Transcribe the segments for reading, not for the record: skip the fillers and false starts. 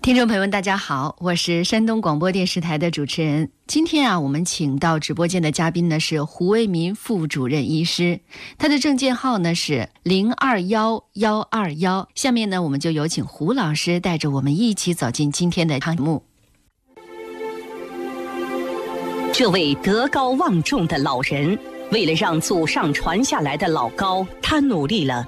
听众朋友们大家好，我是山东广播电视台的主持人。今天我们请到直播间的嘉宾呢是胡为民副主任医师，他的证件号呢是021121。下面呢我们就有请胡老师带着我们一起走进今天的节目。 这位德高望重的老人，为了让祖上传下来的老高，他努力了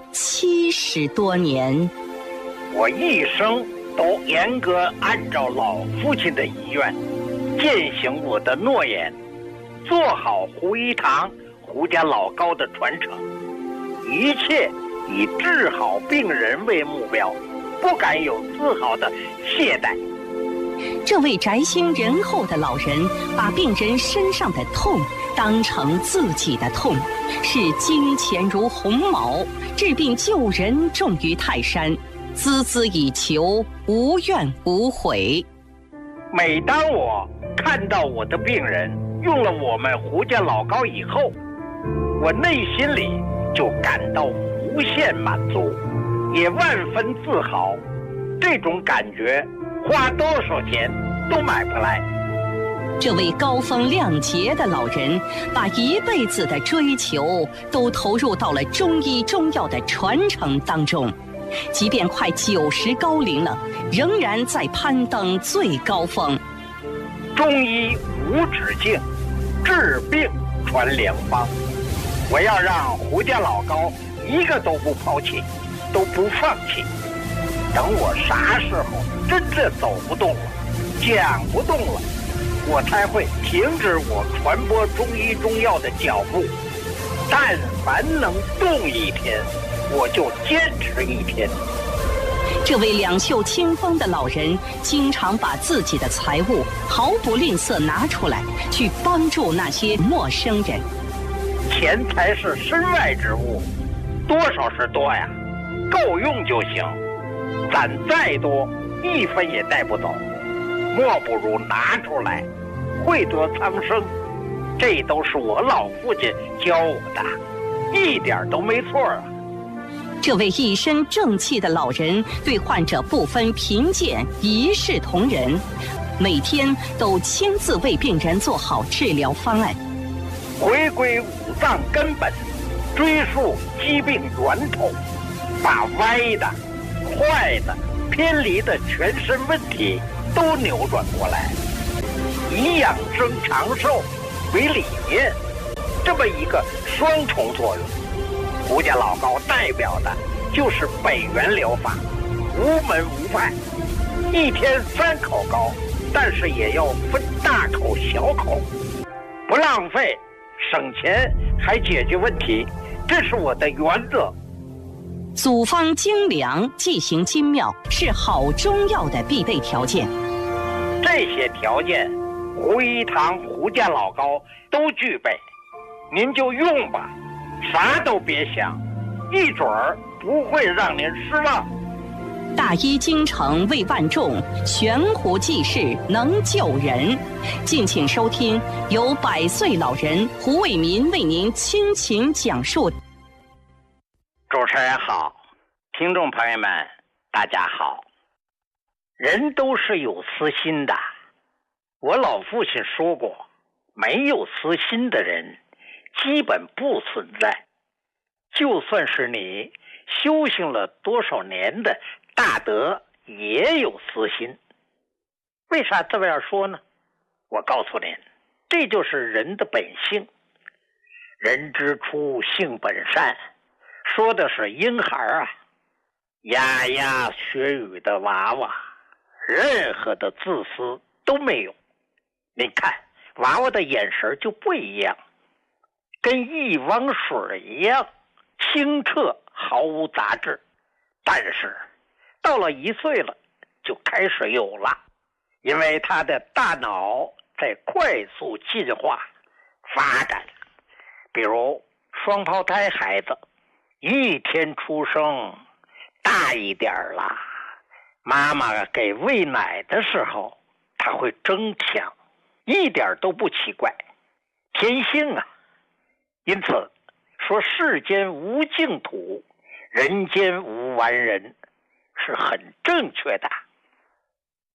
70多年。 我一生都严格按照老父亲的遗愿，践行我的诺言，做好胡一堂胡家老高的传承，一切以治好病人为目标，不敢有丝毫的懈怠。 这位宅心仁厚的老人，把病人身上的痛当成自己的痛，视金钱如鸿毛，治病救人重于泰山，孜孜以求，无怨无悔。 每当我看到我的病人用了我们胡家老高以后，我内心里就感到无限满足，也万分自豪。这种感觉花多少钱都买不来。 这位高风亮节的老人，把一辈子的追求都投入到了中医中药的传承当中，即便快90高龄了，仍然在攀登最高峰。 中医无止境，治病传良方。我要让胡家老高一个都不抛弃，都不放弃。等我啥时候真正走不动了，讲不动了，我才会停止我传播中医中药的脚步。但凡能动一天，我就坚持一天。 这位两袖清风的老人，经常把自己的财物毫不吝啬拿出来，去帮助那些陌生人。 钱财是身外之物，多少是多呀，够用就行。攒再多，一分也带不走，莫不如拿出来，惠得苍生。这都是我老父亲教我的，一点都没错啊。 这位一身正气的老人，对患者不分贫贱，一视同仁，每天都亲自为病人做好治疗方案， 回归五脏根本，追溯疾病源头，把歪的、坏的、偏离的全身问题都扭转过来，以养生长寿为理念，这么一个双重作用。胡家老高代表的就是北元疗法，无门无派，一天3口膏，但是也要分大口小口，不浪费，省钱还解决问题，这是我的原则。 组方精良，剂型精妙，是好中药的必备条件。 这些条件，胡一堂胡家老高都具备，您就用吧，啥都别想，一准儿不会让您失望。 大医精诚为万众，悬壶济世能救人。敬请收听由100岁老人胡为民为您倾情讲述。 主持人好，听众朋友们大家好。人都是有私心的，我老父亲说过，没有私心的人基本不存在。就算是你修行了多少年的大德，也有私心。为啥这么样说呢？我告诉您，这就是人的本性。人之初性本善，说的是婴孩啊，牙牙学语的娃娃，任何的自私都没有。你看娃娃的眼神就不一样，跟一汪水一样清澈，毫无杂质。但是到了1岁了，就开始有了，因为他的大脑在快速进化发展。比如双胞胎孩子一天出生大一点了，妈妈给喂奶的时候他会争抢，一点都不奇怪，天性啊。因此说世间无净土，人间无完人，是很正确的。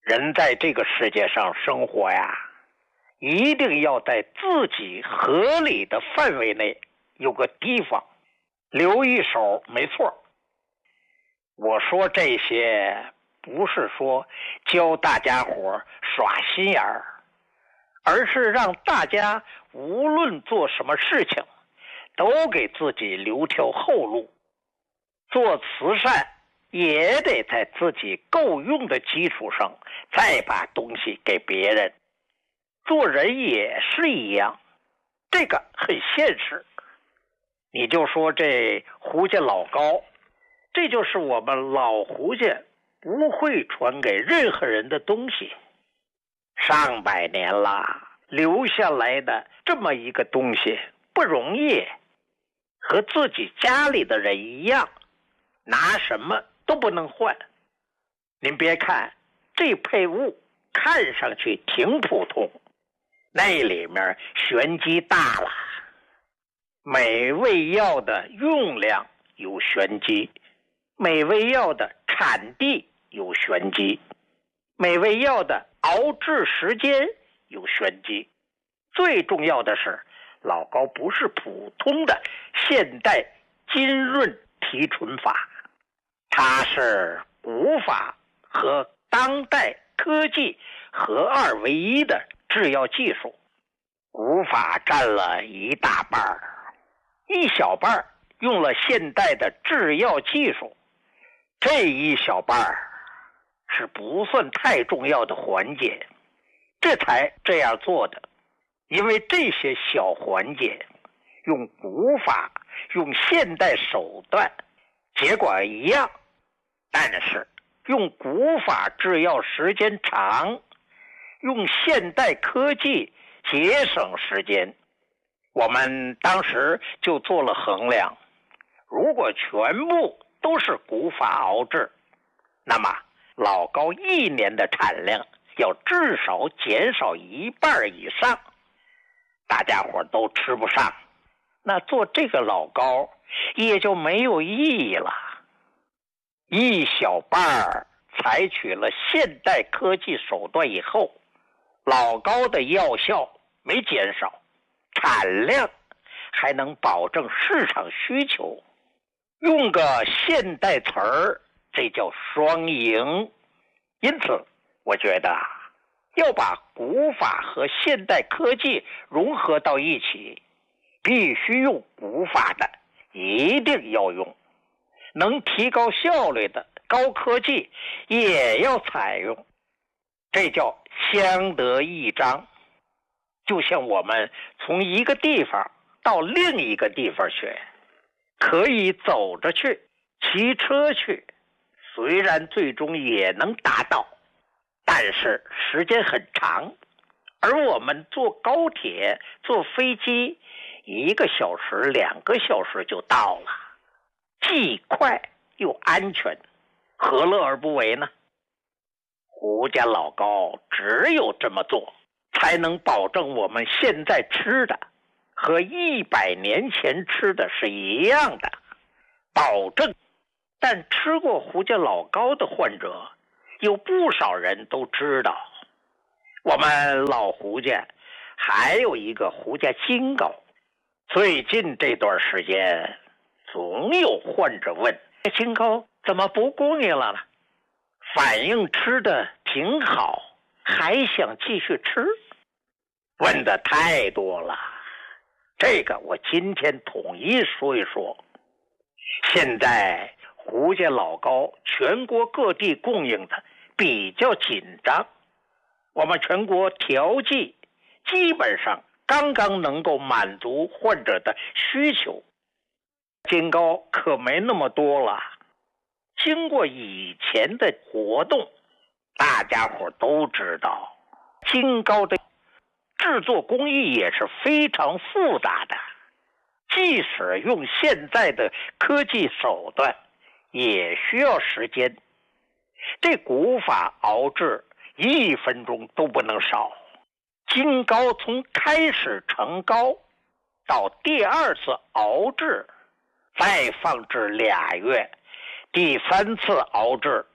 人在这个世界上生活呀，一定要在自己合理的范围内有个地方留一手，没错。我说这些不是说教大家伙耍心眼儿，而是让大家无论做什么事情都给自己留条后路。做慈善也得在自己够用的基础上再把东西给别人。做人也是一样，这个很现实。你就说这胡家老高，这就是我们老胡家不会传给任何人的东西。上百年了，留下来的这么一个东西不容易，和自己家里的人一样，拿什么都不能换。您别看这配物看上去挺普通，那里面玄机大了。每味药的用量有玄机，每味药的产地有玄机，每味药的熬制时间有玄机。最重要的是，老高不是普通的现代金润提纯法，它是古法和当代科技合二为一的制药技术。古法占了一大半儿，一小半用了现代的制药技术，这一小半是不算太重要的环节，这才这样做的。因为这些小环节用古法用现代手段结果一样，但是用古法制药时间长，用现代科技节省时间。我们当时就做了衡量，如果全部都是古法熬制，那么老高一年的产量要至少减少一半以上，大家伙都吃不上，那做这个老高也就没有意义了。一小半采取了现代科技手段以后，老高的药效没减少，产量还能保证市场需求。用个现代词儿，这叫双赢。因此我觉得要把古法和现代科技融合到一起，必须用古法的一定要用，能提高效率的高科技也要采用，这叫相得益彰。就像我们从一个地方到另一个地方去，可以走着去，骑车去，虽然最终也能达到，但是时间很长。而我们坐高铁坐飞机1个小时2个小时就到了，既快又安全，何乐而不为呢？胡家老高只有这么做，才能保证我们现在吃的和100年前吃的是一样的，保证。但吃过胡家老高的患者有不少人都知道，我们老胡家还有一个胡家金膏。最近这段时间总有患者问，金膏怎么不供应了呢？反映吃的挺好，还想继续吃。问的太多了，这个我今天统一说一说。现在胡家老高全国各地供应的比较紧张，我们全国调剂基本上刚刚能够满足患者的需求，金膏可没那么多了。经过以前的活动，大家伙都知道金膏的制作工艺也是非常复杂的，即使用现在的科技手段也需要时间。这古法熬制1分钟都不能少。金膏从开始成膏到第2次熬制再放置2月，第3次熬制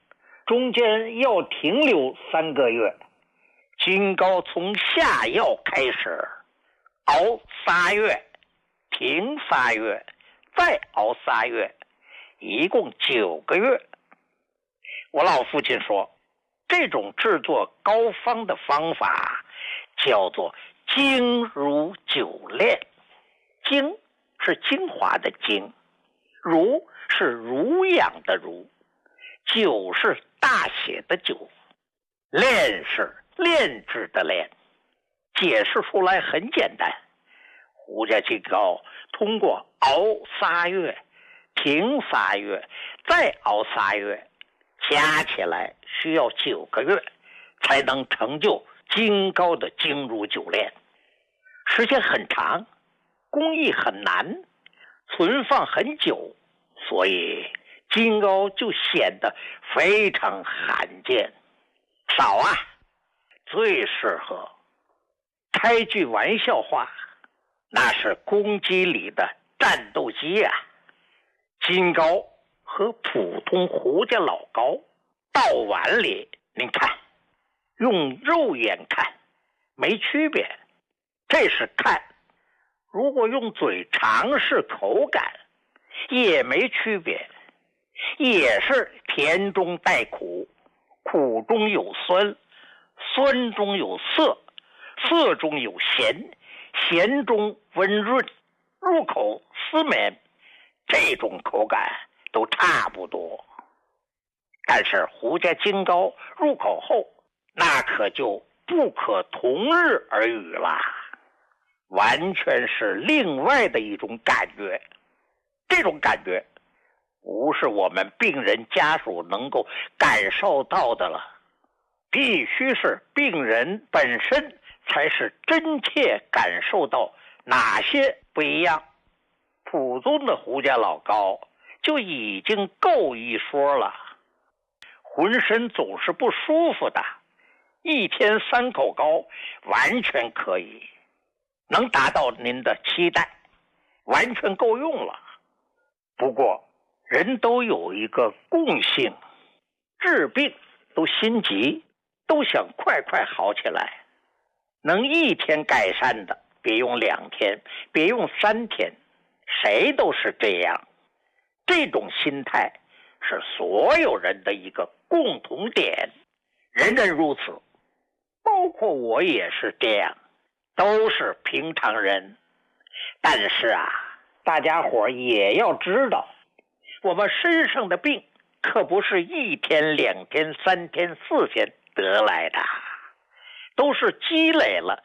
中间要停留3个月。金糕从下药开始，熬3月，停3月，再熬3月，一共9个月。我老父亲说，这种制作膏方的方法叫做精乳酒炼。精是精华的精，乳是乳养的乳，酒是大写的酒，炼是炼制的炼。解释出来很简单，胡家金糕通过熬3月，停3月，再熬3月，加起来需要9个月，才能成就金糕的精乳酒炼。时间很长，工艺很难，存放很久，所以金糕就显得非常罕见。少啊，最适合开句玩笑话，那是公鸡里的战斗机啊。金糕和普通胡家老糕倒碗里，您看，用肉眼看没区别，这是看。如果用嘴尝试口感，也没区别，也是甜中带苦，苦中有酸，酸中有涩，涩中有咸，咸中温润，入口丝绵，这种口感都差不多。但是胡家金糕入口后，那可就不可同日而语了，完全是另外的一种感觉。这种感觉不是我们病人家属能够感受到的了，必须是病人本身才是真切感受到哪些不一样。普通的胡家老糕就已经够一说了，浑身总是不舒服的，1天3口糕完全可以，能达到您的期待，完全够用了。不过人都有一个共性，治病都心急，都想快快好起来。能1天改善的，别用2天，别用3天，谁都是这样。这种心态是所有人的一个共同点，人人如此，包括我也是这样，都是平常人。但是啊，大家伙也要知道，我们身上的病可不是1天2天3天4天得来的，都是积累了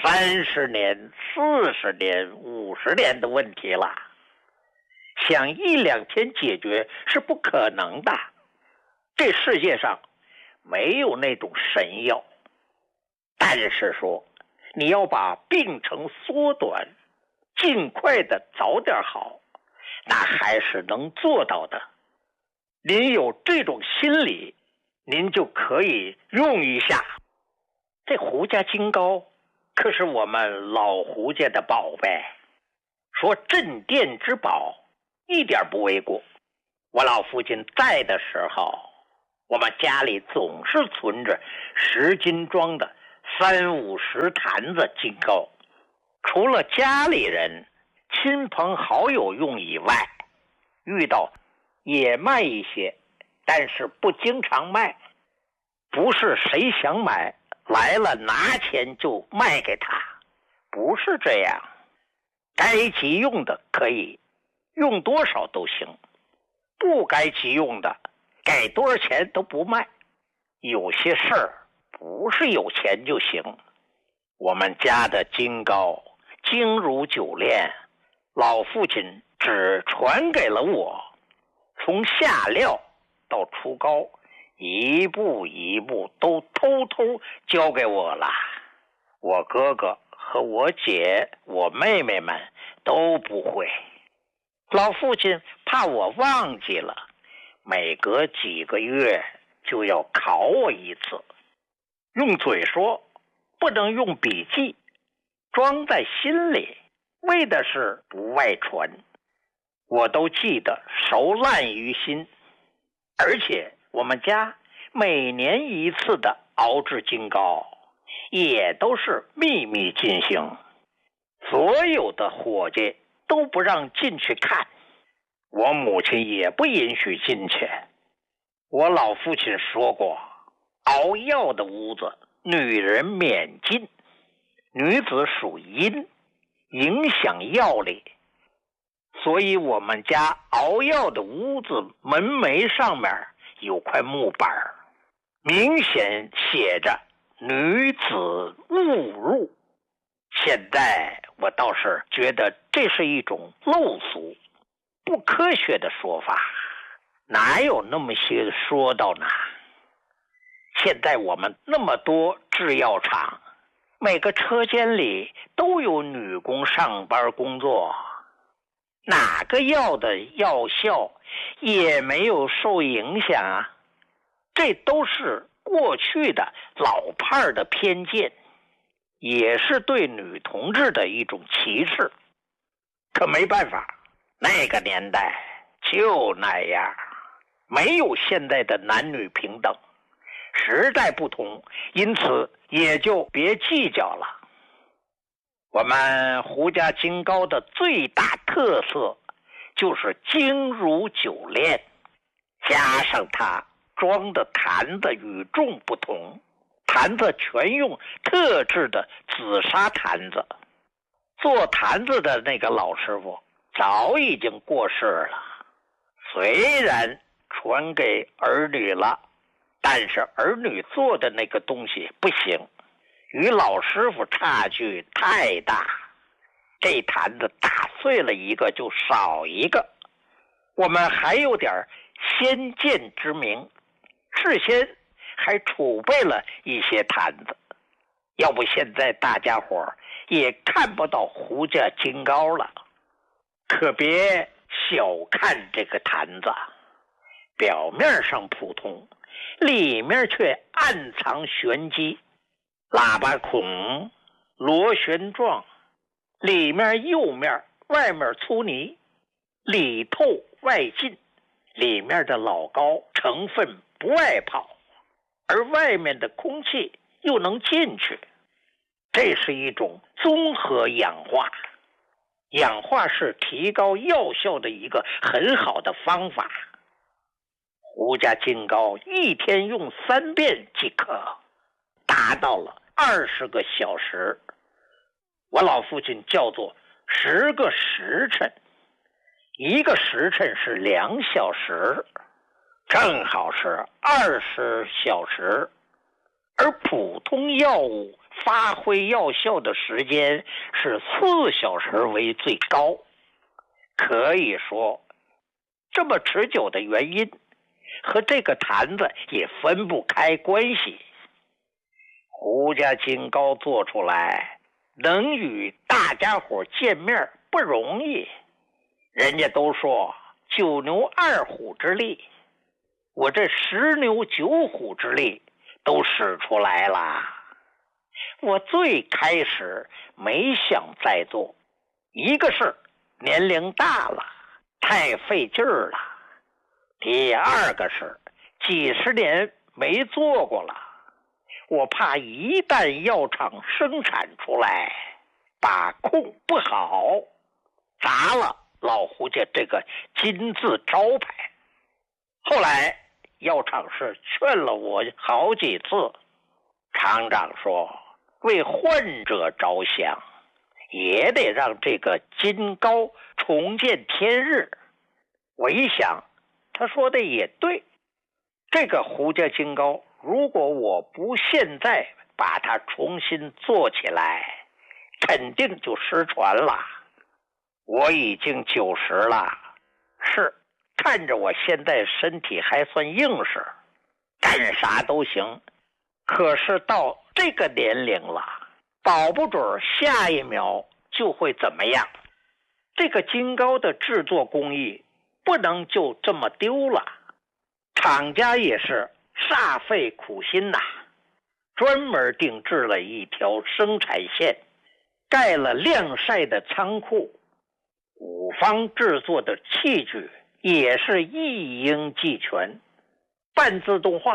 30年40年50年的问题了。想1、2天解决是不可能的，这世界上没有那种神药。但是说你要把病程缩短，尽快的早点好，那还是能做到的。您有这种心理，您就可以用一下。这胡家金糕可是我们老胡家的宝贝，说镇店之宝一点不为过。我老父亲在的时候，我们家里总是存着10斤装的30-50坛子金糕，除了家里人亲朋好友用以外，遇到也卖一些，但是不经常卖，不是谁想买来了拿钱就卖给他，不是这样。该急用的可以用多少都行，不该急用的给多少钱都不卖。有些事儿不是有钱就行。我们家的金糕精乳酒炼，老父亲只传给了我，从下料到出糕，一步一步都偷偷教给我了。我哥哥和我姐我妹妹们都不会，老父亲怕我忘记了，每隔几个月就要考我一次。用嘴说，不能用笔记，装在心里，为的是不外传。我都记得熟烂于心，而且我们家每年一次的熬制金膏也都是秘密进行，所有的伙计都不让进去看，我母亲也不允许进去。我老父亲说过，熬药的屋子女人免进，女子属阴，影响药力。所以我们家熬药的屋子门楣上面有块木板，明显写着女子勿入。现在我倒是觉得这是一种陋俗不科学的说法，哪有那么些说道呢？现在我们那么多制药厂，每个车间里都有女工上班工作，哪个药的药效也没有受影响啊。这都是过去的老派的偏见，也是对女同志的一种歧视。可没办法，那个年代就那样，没有现在的男女平等，时代不同，因此也就别计较了。我们胡家金膏的最大特色就是精如酒炼，加上它装的坛子与众不同，坛子全用特制的紫砂坛子。做坛子的那个老师傅早已经过世了，虽然传给儿女了，但是儿女做的那个东西不行，与老师傅差距太大，这坛子打碎了一个就少一个。我们还有点先见之明，事先还储备了一些坛子，要不现在大家伙也看不到胡家金膏了。可别小看这个坛子，表面上普通，里面却暗藏玄机。喇叭孔螺旋状，里面釉面，外面粗泥，里透外进，里面的老膏成分不外跑，而外面的空气又能进去。这是一种综合氧化，氧化是提高药效的一个很好的方法。胡家金膏一天用3遍即可，达到了20个小时。我老父亲叫做10个时辰，一个时辰是2小时，正好是20小时。而普通药物发挥药效的时间是4小时为最高。可以说，这么持久的原因和这个坛子也分不开关系。胡家金膏做出来能与大家伙见面不容易，人家都说9牛2虎之力，我这10牛9虎之力都使出来了。我最开始没想再做，一个是年龄大了，太费劲儿了；第二个是几十年没做过了，我怕一旦药厂生产出来，把控不好，砸了老胡家这个金字招牌。后来药厂是劝了我好几次，厂长说为患者着想，也得让这个金膏重见天日。我一想，他说的也对，这个胡家金膏如果我不现在把它重新做起来，肯定就失传了。我已经90了，是看着我现在身体还算硬实，干啥都行。可是到这个年龄了，保不准下一秒就会怎么样。这个金膏的制作工艺不能就这么丢了，厂家也是煞费苦心呐，专门定制了一条生产线，盖了晾晒的仓库，五方制作的器具也是一应俱全，半自动化，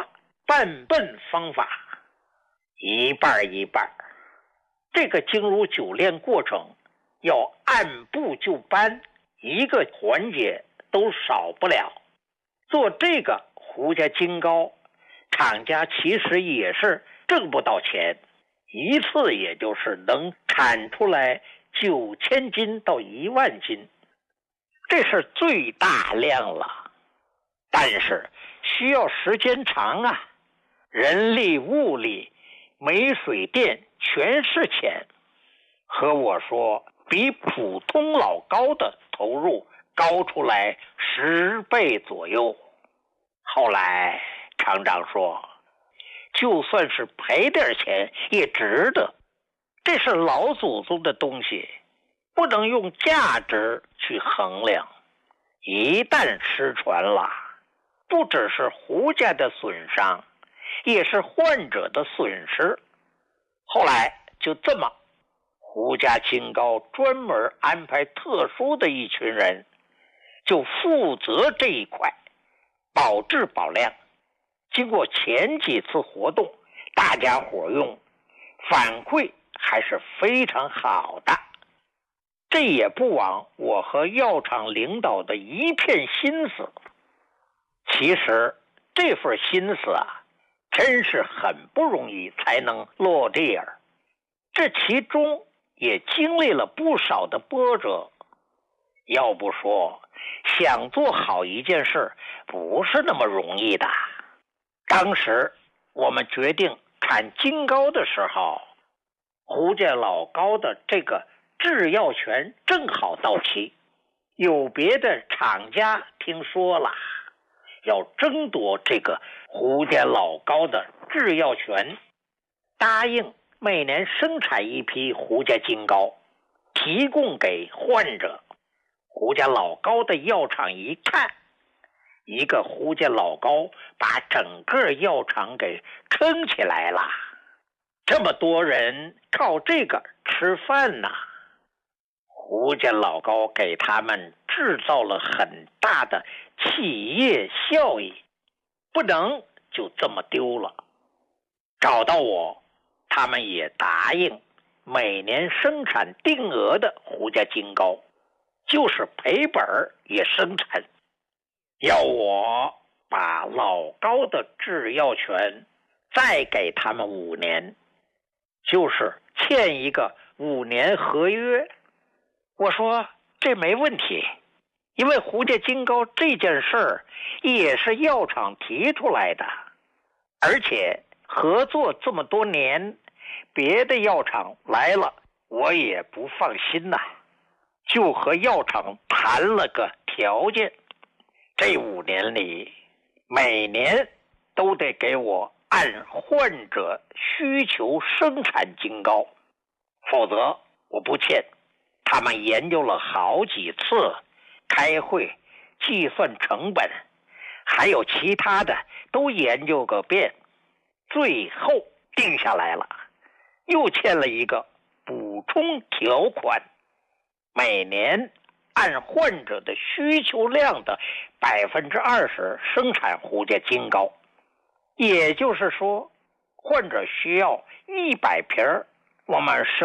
半笨方法，一半一半。这个经乳久炼过程要按部就班，一个环节都少不了。做这个胡家金膏，厂家其实也是挣不到钱，一次也就是能产出来9000斤到10000斤，这是最大量了。但是需要时间长啊，人力物力煤水电全是钱，和我说比普通老高的投入高出来10倍左右。后来厂长说，就算是赔点钱也值得，这是老祖宗的东西，不能用价值去衡量。一旦失传了，不只是胡家的损伤，也是患者的损失。后来就这么，胡家金膏专门安排特殊的一群人，就负责这一块，保质保量。经过前几次活动，大家伙用，反馈还是非常好的。这也不枉我和药厂领导的一片心思。其实这份心思啊，真是很不容易才能落地儿，这其中也经历了不少的波折。要不说想做好一件事不是那么容易的。当时我们决定产金膏的时候，胡家老高的这个制药权正好到期，有别的厂家听说了，要争夺这个胡家老高的制药权，答应每年生产一批胡家金膏，提供给患者。胡家老高的药厂一看，一个胡家老高把整个药厂给撑起来了，这么多人靠这个吃饭呐。胡家老高给他们制造了很大的企业效益，不能就这么丢了。找到我，他们也答应每年生产定额的胡家金膏，就是赔本也生产，要我把老高的制药权再给他们5年，就是签一个5年合约。我说这没问题，因为胡家金膏这件事儿也是药厂提出来的，而且合作这么多年，别的药厂来了我也不放心呐，就和药厂谈了个条件，这5年里每年都得给我按患者需求生产金膏，否则我不签。他们研究了好几次，开会计算成本，还有其他的都研究个遍，最后定下来了，又签了一个补充条款，每年按患者的需求量的20%生产胡家金膏。也就是说，患者需要100瓶，我们生